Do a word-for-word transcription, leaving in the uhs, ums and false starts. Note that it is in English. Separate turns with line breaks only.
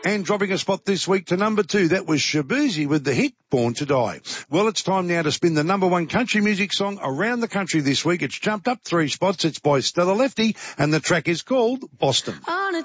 And dropping a spot this week to number two, that was Shabuzi with the hit Born to Die. Well, it's time now to spin the number one country music song around the country this week. It's jumped up three spots. It's by Stella Lefty, and the track is called Boston.
On a